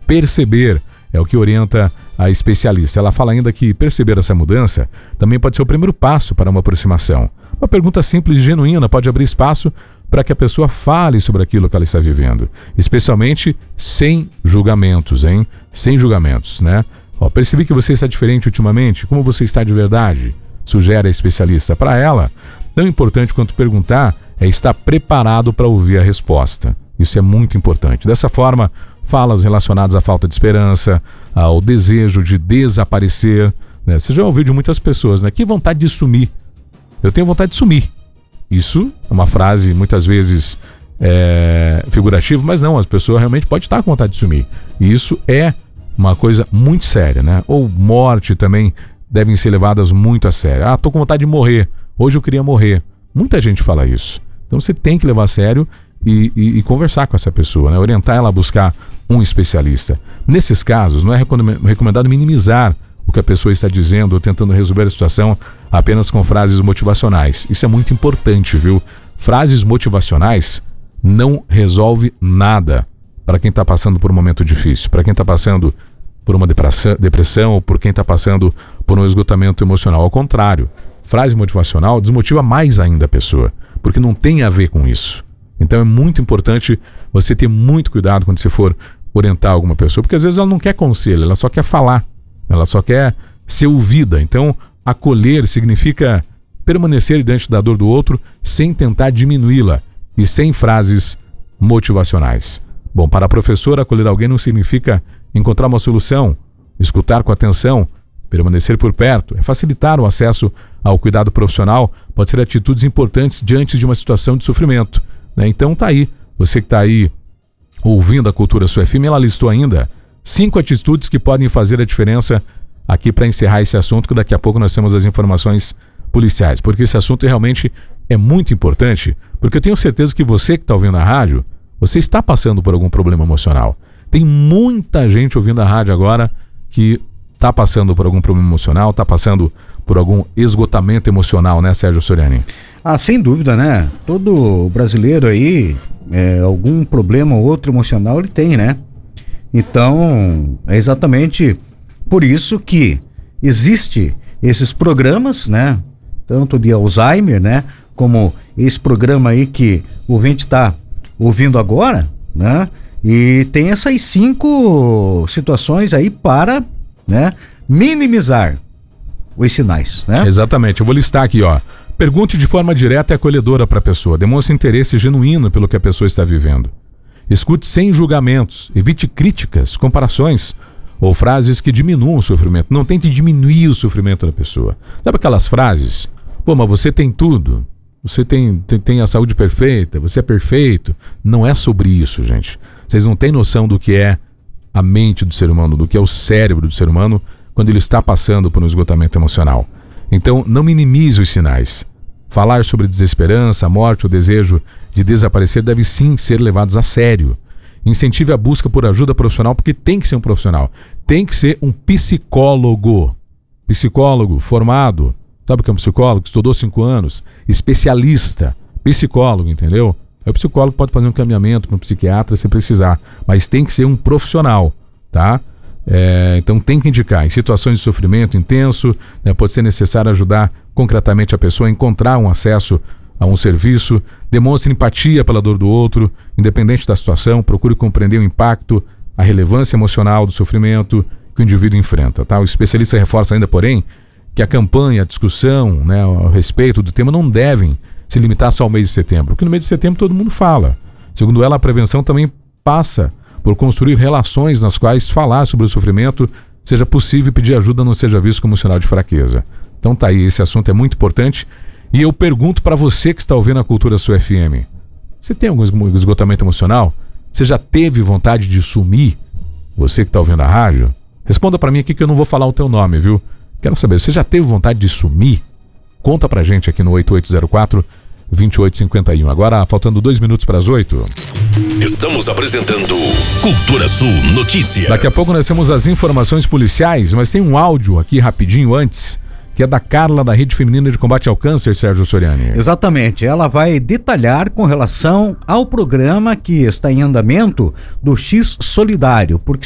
perceber, é o que orienta a especialista. Ela fala ainda que perceber essa mudança também pode ser o primeiro passo para uma aproximação. Uma pergunta simples e genuína pode abrir espaço para que a pessoa fale sobre aquilo que ela está vivendo, especialmente sem julgamentos, hein? Sem julgamentos, né? Percebi que você está diferente ultimamente, como você está de verdade? Sugere a especialista. Para ela, tão importante quanto perguntar é estar preparado para ouvir a resposta. Isso é muito importante. Dessa forma, falas relacionadas à falta de esperança, ao desejo de desaparecer, né? Você já ouviu de muitas pessoas, né? Que vontade de sumir. Eu tenho vontade de sumir. Isso é uma frase muitas vezes figurativa, mas não, as pessoas realmente podem estar com vontade de sumir. E isso é uma coisa muito séria, né? Ou morte também devem ser levadas muito a sério. Tô com vontade de morrer. Hoje eu queria morrer. Muita gente fala isso. Então você tem que levar a sério e conversar com essa pessoa, né? Orientar ela a buscar um especialista. Nesses casos, não é recomendado minimizar o que a pessoa está dizendo ou tentando resolver a situação apenas com frases motivacionais. Isso é muito importante, viu? Frases motivacionais não resolve nada para quem está passando por um momento difícil, para quem está passando por uma depressão ou por quem está passando por um esgotamento emocional. Ao contrário, frase motivacional desmotiva mais ainda a pessoa, porque não tem a ver com isso. Então é muito importante você ter muito cuidado quando você for orientar alguma pessoa, porque às vezes ela não quer conselho, ela só quer falar, ela só quer ser ouvida. Então, acolher significa permanecer diante da dor do outro sem tentar diminuí-la e sem frases motivacionais. Bom, para a professora, acolher alguém não significa encontrar uma solução, escutar com atenção, permanecer por perto, é facilitar o acesso ao cuidado profissional, pode ser atitudes importantes diante de uma situação de sofrimento, né? Então tá aí, você que está aí ouvindo a Cultura Sul FM, ela listou ainda 5 atitudes que podem fazer a diferença aqui para encerrar esse assunto, que daqui a pouco nós temos as informações policiais, porque esse assunto realmente é muito importante, porque eu tenho certeza que você que está ouvindo a rádio, você está passando por algum problema emocional. Tem muita gente ouvindo a rádio agora que está passando por algum problema emocional, está passando por algum esgotamento emocional, né, Sérgio Soriani? Sem dúvida, né? Todo brasileiro aí, algum problema ou outro emocional ele tem, né? Então, é exatamente por isso que existe esses programas, né? Tanto de Alzheimer, né? Como esse programa aí que o ouvinte está ouvindo agora, né? E tem essas 5 situações aí para, né, minimizar os sinais, né? Exatamente, eu vou listar aqui, ó. Pergunte de forma direta e acolhedora para a pessoa. Demonstre interesse genuíno pelo que a pessoa está vivendo. Escute sem julgamentos. Evite críticas, comparações ou frases que diminuam o sofrimento. Não tente diminuir o sofrimento da pessoa. Sabe aquelas frases? Pô, mas você tem tudo. Você tem a saúde perfeita. Você é perfeito. Não é sobre isso, gente. Vocês não têm noção do que é a mente do ser humano, do que é o cérebro do ser humano quando ele está passando por um esgotamento emocional. Então, não minimize os sinais. Falar sobre desesperança, a morte, o desejo de desaparecer deve sim ser levados a sério. Incentive a busca por ajuda profissional, porque tem que ser um profissional. Tem que ser um psicólogo. Psicólogo formado. Sabe o que é um psicólogo? Estudou 5 anos. Especialista. Psicólogo, entendeu? O psicólogo pode fazer um encaminhamento para um psiquiatra se precisar, mas tem que ser um profissional, tá? Então tem que indicar. Em situações de sofrimento intenso, né, pode ser necessário ajudar concretamente a pessoa a encontrar um acesso a um serviço. Demonstre empatia pela dor do outro, independente da situação. Procure compreender o impacto, a relevância emocional do sofrimento que o indivíduo enfrenta, tá? O especialista reforça ainda, porém, que a campanha, a discussão, né, a respeito do tema não devem se limitar só ao mês de setembro, porque no mês de setembro todo mundo fala. Segundo ela, a prevenção também passa por construir relações nas quais falar sobre o sofrimento seja possível e pedir ajuda não seja visto como um sinal de fraqueza. Então tá aí, esse assunto é muito importante. E eu pergunto para você que está ouvindo a Cultura Sul FM, você tem algum esgotamento emocional? Você já teve vontade de sumir? Você que está ouvindo a rádio? Responda para mim aqui que eu não vou falar o teu nome, viu? Quero saber, você já teve vontade de sumir? Conta pra gente aqui no 8804-2851. Agora, faltando 2 minutos para as 8. Estamos apresentando Cultura Sul Notícias. Daqui a pouco nós temos as informações policiais, mas tem um áudio aqui rapidinho antes, que é da Carla, da Rede Feminina de Combate ao Câncer, Sérgio Soriani. Exatamente, ela vai detalhar com relação ao programa que está em andamento do X Solidário, porque